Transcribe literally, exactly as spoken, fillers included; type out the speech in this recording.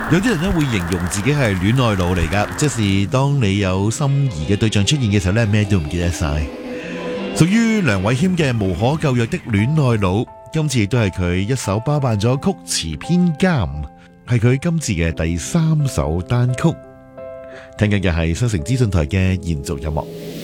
有啲人咧會形容自己係戀愛腦嚟噶，即是當你有心儀嘅對象出現嘅時候咧，咩都唔記得晒。屬於梁偉謙嘅無可救藥的戀愛腦，今次亦都係佢一手包辦咗曲詞編監，係佢今次嘅第三首單曲。聽緊嘅係新城資訊台嘅延續音樂。